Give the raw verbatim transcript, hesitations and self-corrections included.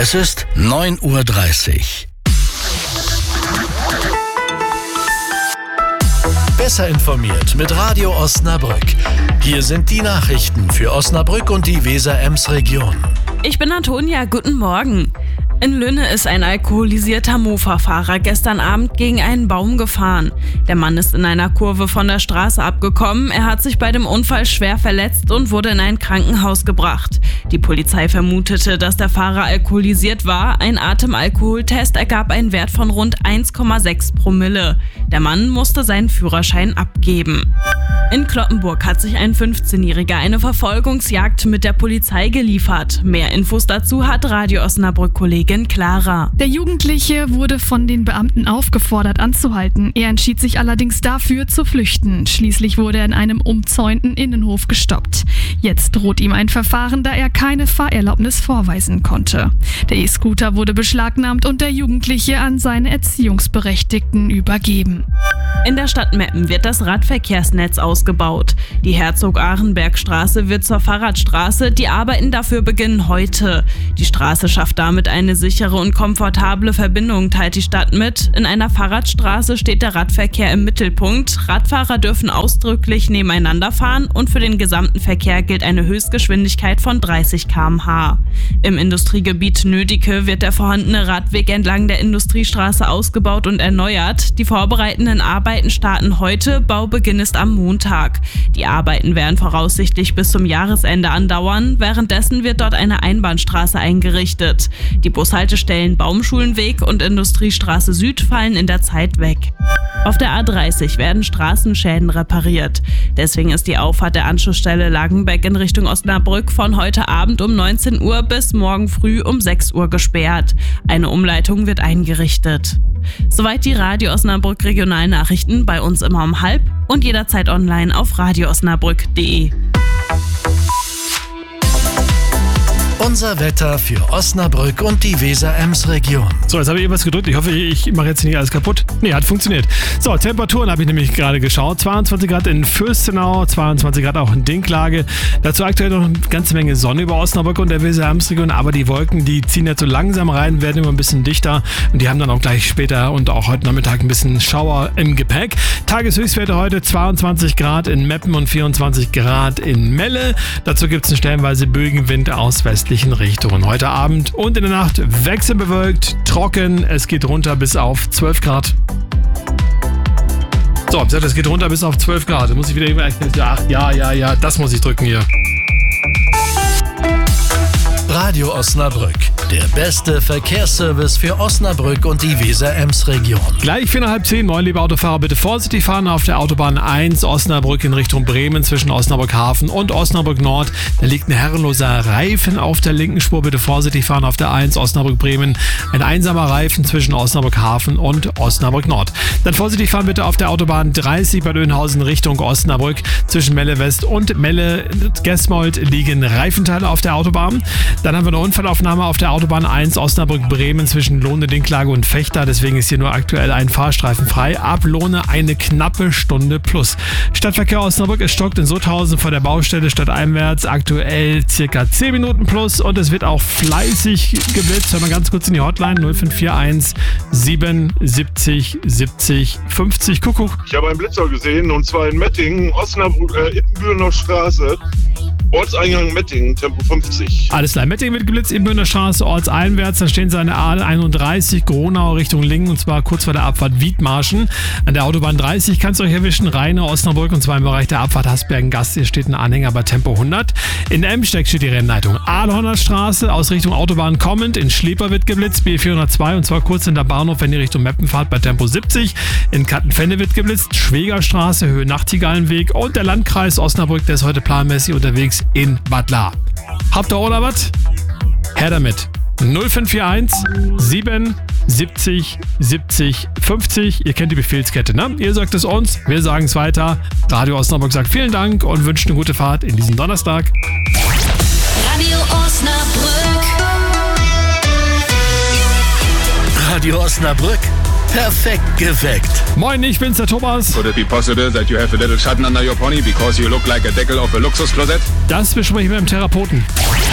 Es ist neun Uhr dreißig. Besser informiert mit Radio Osnabrück. Hier sind die Nachrichten für Osnabrück und die Weser-Ems-Region. Ich bin Antonia, guten Morgen. In Lünne ist ein alkoholisierter Mofa-Fahrer gestern Abend gegen einen Baum gefahren. Der Mann ist in einer Kurve von der Straße abgekommen. Er hat sich bei dem Unfall schwer verletzt und wurde in ein Krankenhaus gebracht. Die Polizei vermutete, dass der Fahrer alkoholisiert war. Ein Atemalkoholtest ergab einen Wert von rund eins Komma sechs Promille. Der Mann musste seinen Führerschein abgeben. In Cloppenburg hat sich ein fünfzehnjähriger eine Verfolgungsjagd mit der Polizei geliefert. Mehr Infos dazu hat Radio Osnabrück-Kollegin Clara. Der Jugendliche wurde von den Beamten aufgefordert anzuhalten. Er entschied sich allerdings dafür zu flüchten. Schließlich wurde er in einem umzäunten Innenhof gestoppt. Jetzt droht ihm ein Verfahren, da er keine Fahrerlaubnis vorweisen konnte. Der E-Scooter wurde beschlagnahmt und der Jugendliche an seine Erziehungsberechtigten übergeben. In der Stadt Meppen wird das Radverkehrsnetz ausgebaut. Die Herzog-Arenberg-Straße wird zur Fahrradstraße. Die Arbeiten dafür beginnen heute. Die Straße schafft damit eine sichere und komfortable Verbindung, teilt die Stadt mit. In einer Fahrradstraße steht der Radverkehr im Mittelpunkt. Radfahrer dürfen ausdrücklich nebeneinander fahren und für den gesamten Verkehr gilt eine Höchstgeschwindigkeit von dreißig Kilometer pro Stunde. Im Industriegebiet Nödike wird der vorhandene Radweg entlang der Industriestraße ausgebaut und erneuert. Die vorbereitenden Arbeiten starten heute, Baubeginn ist am Montag. Die Arbeiten werden voraussichtlich bis zum Jahresende andauern. Währenddessen wird dort eine Einbahnstraße eingerichtet. Die Bushaltestellen Baumschulenweg und Industriestraße Süd fallen in der Zeit weg. Auf der A dreißig werden Straßenschäden repariert. Deswegen ist die Auffahrt der Anschlussstelle Langenbeck in Richtung Osnabrück von heute Abend um neunzehn Uhr bis morgen früh um sechs Uhr gesperrt. Eine Umleitung wird eingerichtet. Soweit die Radio Osnabrück Regionalnachrichten, bei uns immer um halb und jederzeit online auf radio osnabrück punkt de. Unser Wetter für Osnabrück und die Weser-Ems-Region. So, jetzt habe ich irgendwas gedrückt. Ich hoffe, ich mache jetzt nicht alles kaputt. Nee, hat funktioniert. So, Temperaturen habe ich nämlich gerade geschaut. zweiundzwanzig Grad in Fürstenau, zweiundzwanzig Grad auch in Dinklage. Dazu aktuell noch eine ganze Menge Sonne über Osnabrück und der Weser-Ems-Region. Aber die Wolken, die ziehen jetzt so langsam rein, werden immer ein bisschen dichter. Und die haben dann auch gleich später und auch heute Nachmittag ein bisschen Schauer im Gepäck. Tageshöchstwerte heute zweiundzwanzig Grad in Meppen und vierundzwanzig Grad in Melle. Dazu gibt es einen stellenweise Bögenwind aus westlichen Richtungen. Heute Abend und in der Nacht wechselbewölkt, trocken. Es geht runter bis auf zwölf Grad. So, es geht runter bis auf zwölf Grad. Da muss ich wieder... Ach, ja, ja, ja, das muss ich drücken hier. Radio Osnabrück, der beste Verkehrsservice für Osnabrück und die Weser-Ems-Region. Gleich vier nach halb zehn, moin liebe Autofahrer, bitte vorsichtig fahren auf der Autobahn eins Osnabrück in Richtung Bremen zwischen Osnabrück Hafen und Osnabrück Nord. Da liegt ein herrenloser Reifen auf der linken Spur, bitte vorsichtig fahren auf der eins Osnabrück Bremen. Ein einsamer Reifen zwischen Osnabrück Hafen und Osnabrück Nord. Dann vorsichtig fahren bitte auf der Autobahn dreißig bei Dönhausen Richtung Osnabrück. Zwischen Melle West und Melle Gesmold liegen Reifenteile auf der Autobahn. Dann haben wir eine Unfallaufnahme auf der Autobahn eins Osnabrück Bremen zwischen Lohne, Dinklage und Vechta. Deswegen ist hier nur aktuell ein Fahrstreifen frei. Ab Lohne eine knappe Stunde plus. Stadtverkehr Osnabrück, es stockt in Sutthausen vor der Baustelle stadteinwärts. Aktuell circa zehn Minuten plus und es wird auch fleißig geblitzt. Hören wir ganz kurz in die Hotline null fünf vier eins sieben siebzig siebzig fünfzig. Kuckuck. Ich habe einen Blitzer gesehen und zwar in Mettingen, Osnabrück, äh, Ippenbürener Straße. Ortseingang Mettingen, Tempo fünfzig. Alles klar, Mettingen wird geblitzt, Ibbenbürener Straße, ortseinwärts. Da stehen sie an der A einunddreißig, Gronau Richtung Lingen und zwar kurz vor der Abfahrt Wiedmarschen. An der Autobahn dreißig kannst du euch erwischen, Rheine, Osnabrück und zwar im Bereich der Abfahrt Hasbergen-Gast. Hier steht ein Anhänger bei Tempo hundert. In Emsteck steht die Rennleitung. Ahlhorner Straße aus Richtung Autobahn kommend. In Schleper wird geblitzt, B vierhundertzwei und zwar kurz in der Bahnhof, wenn ihr Richtung Meppen fahrt, bei Tempo siebzig. In Kattenfenne wird geblitzt, Schwegerstraße, Höhe Nachtigallenweg und der Landkreis Osnabrück, der ist heute planmäßig unterwegs in Bad Lahr. Habt ihr oder was? Her damit. null fünf vier eins sieben siebzig siebzig fünfzig. Ihr kennt die Befehlskette, ne? Ihr sagt es uns, wir sagen es weiter. Radio Osnabrück sagt vielen Dank und wünscht eine gute Fahrt in diesem Donnerstag. Radio Osnabrück. Radio Osnabrück. Perfekt geweckt. Moin, ich bin's, der Thomas. Could it be possible that you have a little schatten under your pony because you look like a deckel of a Luxusklosett? Das besprechen wir mit dem Therapeuten.